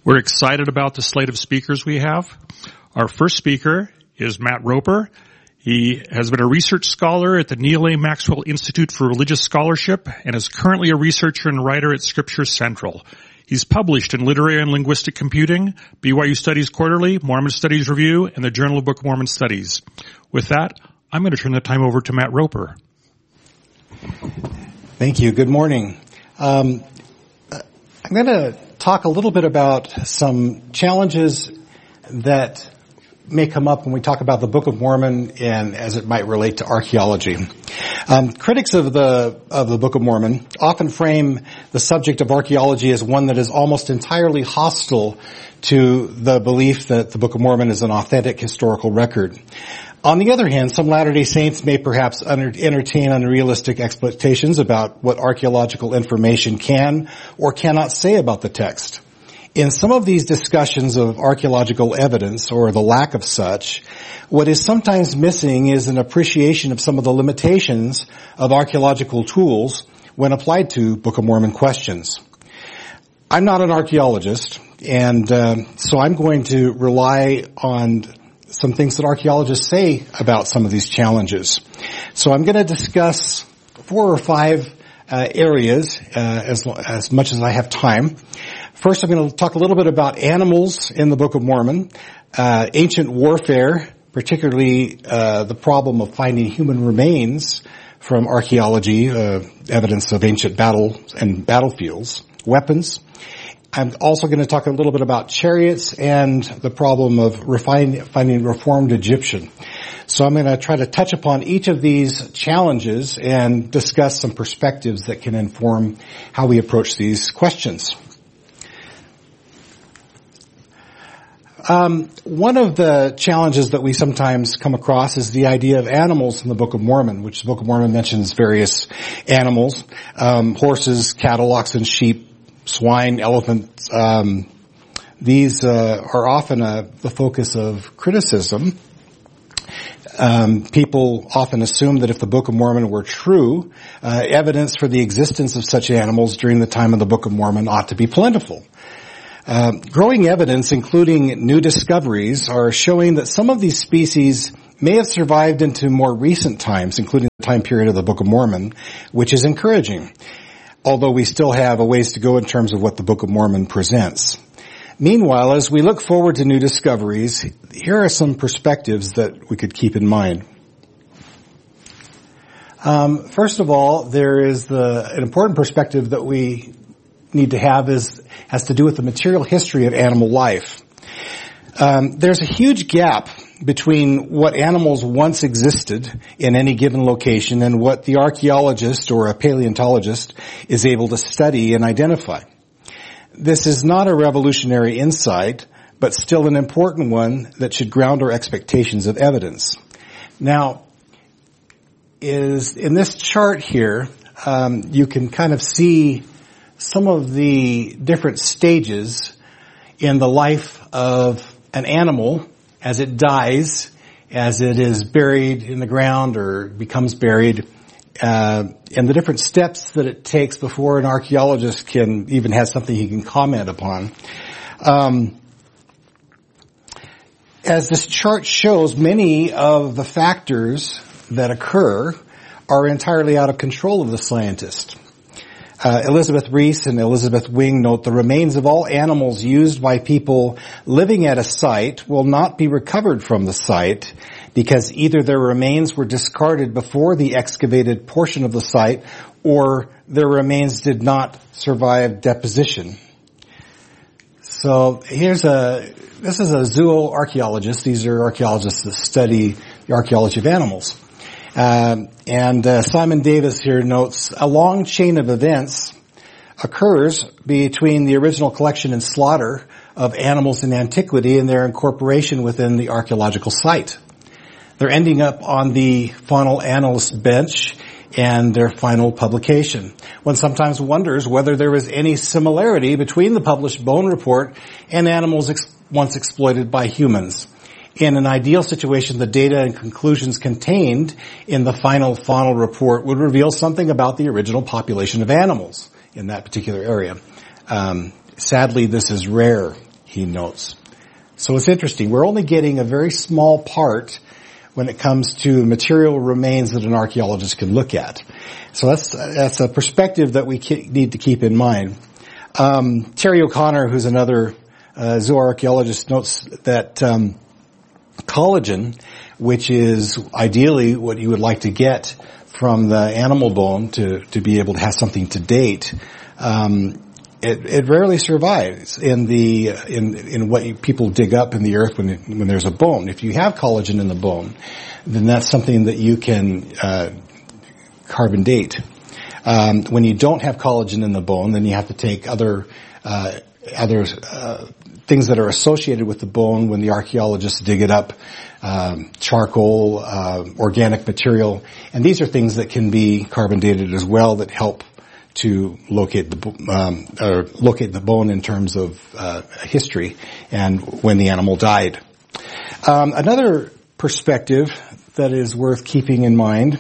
We're excited about the slate of speakers we have. Our first speaker is Matt Roper. He has been a research scholar at the Neal A. Maxwell Institute for Religious Scholarship and is currently a researcher and writer at Scripture Central. He's published in Literary and Linguistic Computing, BYU Studies Quarterly, Mormon Studies Review, and the Journal of Book of Mormon Studies. With that, I'm going to turn the time over to Matt Roper. Thank you. Good morning. I'm going to talk a little bit about some challenges that may come up when we talk about the Book of Mormon and as it might relate to archaeology. Critics of the Book of Mormon often frame the subject of archaeology as one that is almost entirely hostile to the belief that the Book of Mormon is an authentic historical record. On the other hand, some Latter-day Saints may perhaps entertain unrealistic expectations about what archaeological information can or cannot say about the text. In some of these discussions of archaeological evidence, or the lack of such, what is sometimes missing is an appreciation of some of the limitations of archaeological tools when applied to Book of Mormon questions. I'm not an archaeologist, and so I'm going to rely on some things that archaeologists say about some of these challenges. So I'm going to discuss 4 or 5 areas as much as I have time. First, I'm going to talk a little bit about animals in the Book of Mormon, ancient warfare, particularly the problem of finding human remains from archaeology, evidence of ancient battles and battlefields, weapons. I'm also going to talk a little bit about chariots and the problem of finding reformed Egyptian. So I'm going to try to touch upon each of these challenges and discuss some perspectives that can inform how we approach these questions. One of the challenges that we sometimes come across is the idea of animals in the Book of Mormon, which the Book of Mormon mentions various animals, horses, cattle, oxen, sheep, swine, elephants. These are often the focus of criticism. People often assume that if the Book of Mormon were true, evidence for the existence of such animals during the time of the Book of Mormon ought to be plentiful. Growing evidence, including new discoveries, are showing that some of these species may have survived into more recent times, including the time period of the Book of Mormon, which is encouraging, although we still have a ways to go in terms of what the Book of Mormon presents. Meanwhile, as we look forward to new discoveries, here are some perspectives that we could keep in mind. First of all, there is an important perspective that we need to have has to do with the material history of animal life. There's a huge gap between what animals once existed in any given location and what the archaeologist or a paleontologist is able to study and identify. This is not a revolutionary insight, but still an important one that should ground our expectations of evidence. Now, in this chart here, you can kind of see some of the different stages in the life of an animal as it dies, as it is buried in the ground or becomes buried, and the different steps that it takes before an archaeologist can even have something he can comment upon. As this chart shows, many of the factors that occur are entirely out of control of the scientist. Elizabeth Reese and Elizabeth Wing note the remains of all animals used by people living at a site will not be recovered from the site because either their remains were discarded before the excavated portion of the site or their remains did not survive deposition. So this is a zooarchaeologist. These are archaeologists that study the archaeology of animals. And Simon Davis here notes a long chain of events occurs between the original collection and slaughter of animals in antiquity and their incorporation within the archaeological site. They're ending up on the final annalist bench and their final publication. One sometimes wonders whether there was any similarity between the published bone report and animals once exploited by humans. In an ideal situation, the data and conclusions contained in the final faunal report would reveal something about the original population of animals in that particular area. Sadly, this is rare he notes. So it's interesting. We're only getting a very small part when it comes to material remains that an archaeologist can look at. So that's a perspective that we need to keep in mind. Terry O'Connor, who's another zooarchaeologist, notes that collagen, which is ideally what you would like to get from the animal bone to be able to have something to date, it rarely survives in what people dig up in the earth when there's a bone. If you have collagen in the bone, then that's something that you can carbon date. When you don't have collagen in the bone, then you have to take other things that are associated with the bone when the archaeologists dig it up, charcoal, organic material, and these are things that can be carbon dated as well that help to locate the bone in terms of history and when the animal died. Another perspective that is worth keeping in mind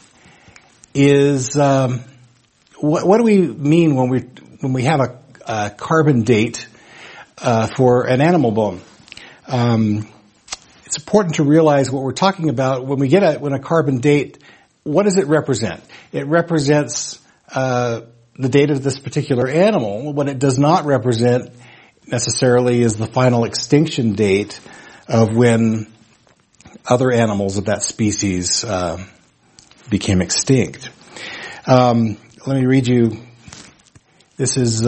is what do we mean when we have a carbon date for an animal bone? It's important to realize what we're talking about when a carbon date. What does it represent? It represents the date of this particular animal. What it does not represent necessarily is the final extinction date of when other animals of that species became extinct. Let me read you. This is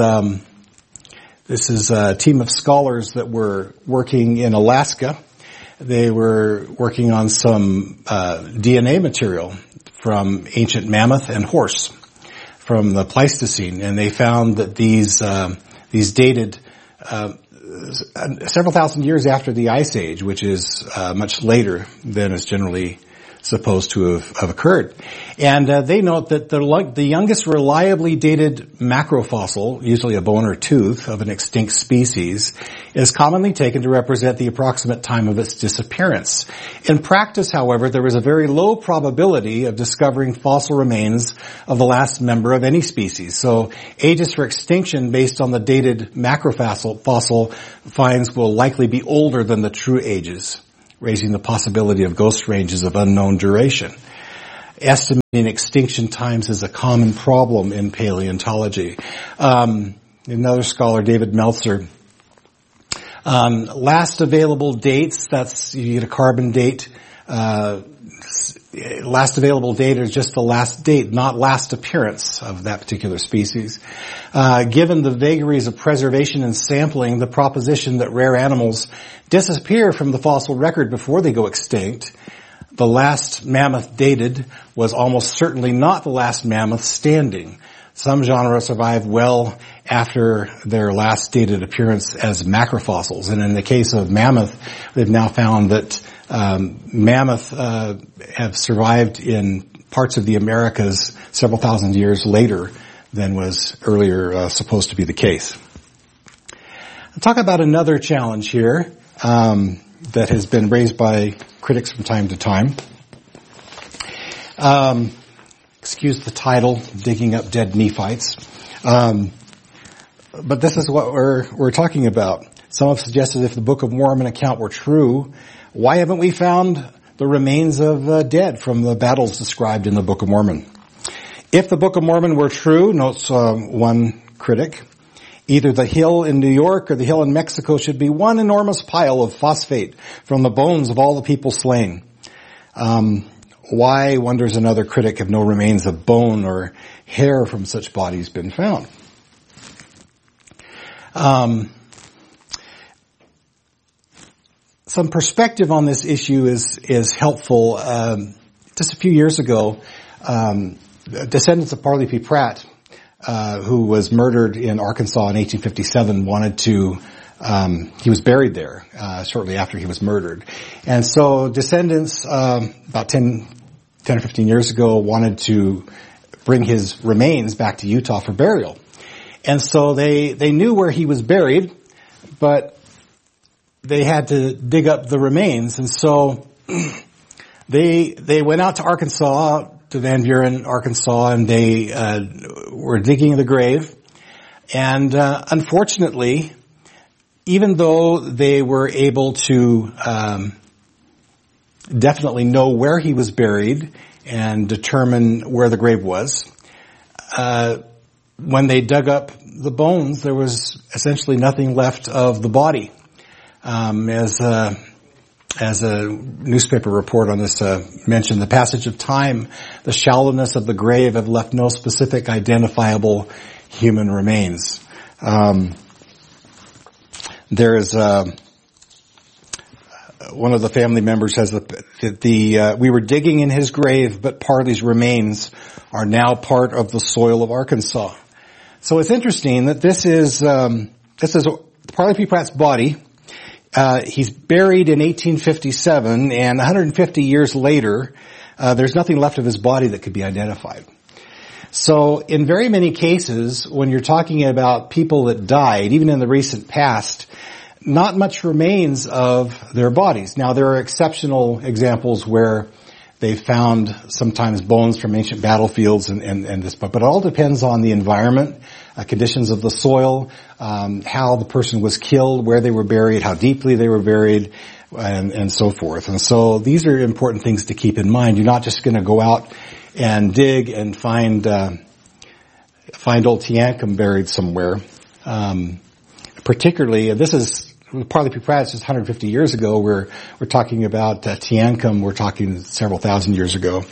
a team of scholars that were working in Alaska. They were working on some DNA material from ancient mammoth and horse from the Pleistocene, and they found that these dated several thousand years after the Ice Age, which is much later than is generally supposed to have occurred. And they note that the youngest reliably dated macrofossil, usually a bone or tooth of an extinct species, is commonly taken to represent the approximate time of its disappearance. In practice, however, there is a very low probability of discovering fossil remains of the last member of any species. So ages for extinction based on the dated macrofossil finds will likely be older than the true ages, raising the possibility of ghost ranges of unknown duration. Estimating extinction times is a common problem in paleontology. Another scholar, David Meltzer, last available dates, that's, you get a carbon date, last available date is just the last date, not last appearance of that particular species. Given the vagaries of preservation and sampling, the proposition that rare animals disappear from the fossil record before they go extinct, the last mammoth dated was almost certainly not the last mammoth standing. Some genera survive well after their last dated appearance as macrofossils. And in the case of mammoth, they've now found that mammoth have survived in parts of the Americas several thousand years later than was earlier supposed to be the case. I'll talk about another challenge here that has been raised by critics from time to time. Excuse the title, Digging Up Dead Nephites. But this is what we're talking about. Some have suggested if the Book of Mormon account were true, why haven't we found the remains of dead from the battles described in the Book of Mormon? If the Book of Mormon were true, notes one critic, either the hill in New York or the hill in Mexico should be one enormous pile of phosphate from the bones of all the people slain. Why, wonders another critic, have no remains of bone or hair from such bodies been found? Some perspective on this issue is helpful. Just a few years ago, descendants of Parley P. Pratt, who was murdered in Arkansas in 1857, he was buried there shortly after he was murdered. And so descendants, about 10 or 15 years ago, wanted to bring his remains back to Utah for burial. And so they knew where he was buried, but they had to dig up the remains. And so they went out to Arkansas, to Van Buren, Arkansas, and they were digging the grave. And unfortunately, even though they were able to definitely know where he was buried and determine where the grave was, when they dug up the bones, there was essentially nothing left of the body. As a newspaper report on this mentioned, the passage of time, the shallowness of the grave have left no specific identifiable human remains. There is one of the family members says that we were digging in his grave, but Parley's remains are now part of the soil of Arkansas. So it's interesting that this is Parley P. Pratt's body. He's buried in 1857, and 150 years later, there's nothing left of his body that could be identified. So in very many cases, when you're talking about people that died, even in the recent past, not much remains of their bodies. Now, there are exceptional examples where they found sometimes bones from ancient battlefields and this, but it all depends on the environment, conditions of the soil, how the person was killed, where they were buried, how deeply they were buried, and so forth. And so these are important things to keep in mind. You're not just going to go out and dig and find old Teancum buried somewhere. Particularly, this is Parley P. Pratt, just 150 years ago. We're talking about Teancum. We're talking several thousand years ago.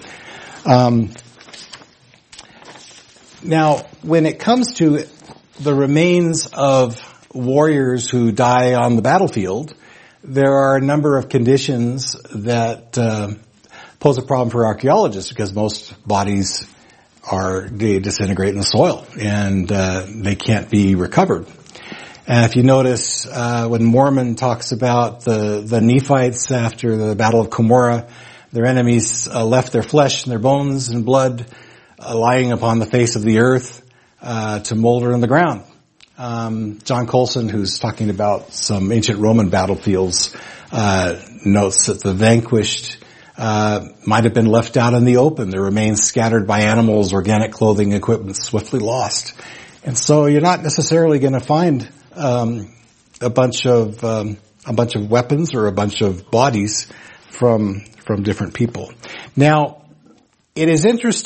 Now, when it comes to the remains of warriors who die on the battlefield, there are a number of conditions that pose a problem for archaeologists, because most bodies they disintegrate in the soil and they can't be recovered. And if you notice, when Mormon talks about the Nephites after the Battle of Cumorah, their enemies left their flesh and their bones and blood lying upon the face of the earth to molder in the ground. John Colson, who's talking about some ancient Roman battlefields, notes that the vanquished might have been left out in the open, their remains scattered by animals, organic clothing, equipment swiftly lost. And so you're not necessarily going to find a bunch of weapons or a bunch of bodies from different people. Now, it is interesting